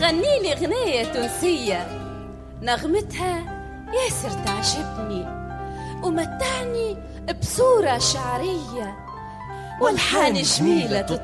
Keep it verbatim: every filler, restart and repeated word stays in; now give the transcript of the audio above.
غني لي غنية تونسية نغمتها ياسر تعجبني ومتعني بصورة شعرية والحان جميلة